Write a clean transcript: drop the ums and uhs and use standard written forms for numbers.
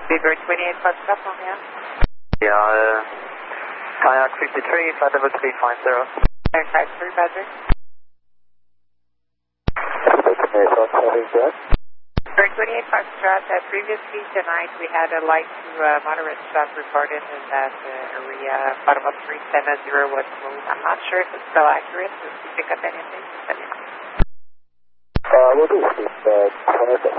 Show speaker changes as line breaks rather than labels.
Beaver 28 Foxtrot, yeah.
Yeah, kayak 53, flight level 350.
Kayak 53, Badger. Beaver 28 Foxtrot, previously tonight we had a light to moderate shot reported in that area, bottom of 370 was moved. I'm not sure if it's still accurate. Did you pick up anything?
We'll do